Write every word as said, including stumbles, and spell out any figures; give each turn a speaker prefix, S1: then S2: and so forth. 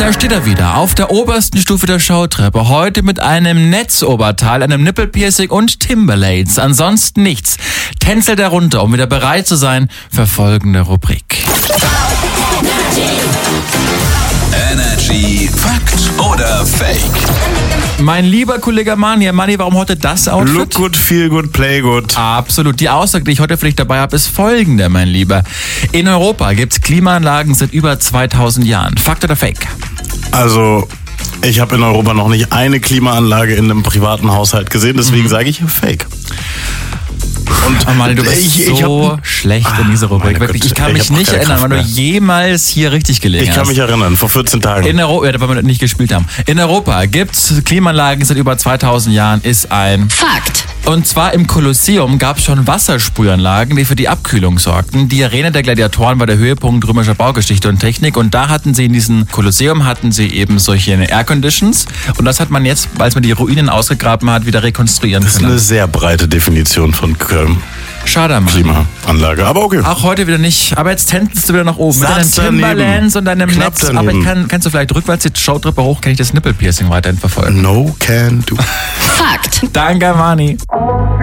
S1: Da steht er wieder, auf der obersten Stufe der Showtreppe. Heute mit einem Netzoberteil, einem Nippelpiercing und Timberlates. Ansonsten nichts. Tänzelt er runter, um wieder bereit zu sein für folgende Rubrik.
S2: Energy Fakt oder Fake?
S1: Mein lieber Kollege Mani, Mani, warum heute das Outfit?
S3: Look good, feel good, play good.
S1: Absolut. Die Aussage, die ich heute für dich dabei habe, ist folgende, mein Lieber. In Europa gibt es Klimaanlagen seit über zweitausend Jahren. Fakt oder Fake?
S3: Also, ich habe in Europa noch nicht eine Klimaanlage in einem privaten Haushalt gesehen, deswegen mhm. sage ich Fake.
S1: Und oh Mann, du bist
S3: ich,
S1: so
S3: ich hab,
S1: schlecht in dieser Rubrik. Wirklich, ich kann
S3: ich
S1: mich nicht erinnern, wann du jemals hier richtig gelegen hast.
S3: Ich kann mich erinnern, vor vierzehn Tagen.
S1: In Europa, ja, weil wir nicht gespielt haben. In Europa gibt's Klimaanlagen seit über zweitausend Jahren, ist ein
S4: Fakt.
S1: Und zwar im Kolosseum gab es schon Wassersprühanlagen, die für die Abkühlung sorgten. Die Arena der Gladiatoren war der Höhepunkt römischer Baugeschichte und Technik. Und da hatten sie in diesem Kolosseum hatten sie eben solche Air-Conditions. Und das hat man jetzt, als man die Ruinen ausgegraben hat, wieder rekonstruieren können.
S3: Das ist eine sehr breite Definition von Köln.
S1: Schade, Mann.
S3: Klimaanlage, aber okay.
S1: Auch heute wieder nicht. Aber jetzt tänzelst du wieder nach oben.
S3: Satz
S1: mit deinen Timberlands und deinem
S3: Knapp
S1: Netz.
S3: daneben.
S1: Aber ich kann, kannst du vielleicht rückwärts die Showtreppe hoch, kann ich das Nippelpiercing weiterhin verfolgen.
S3: No can do.
S4: Fakt.
S1: Danke, Mani.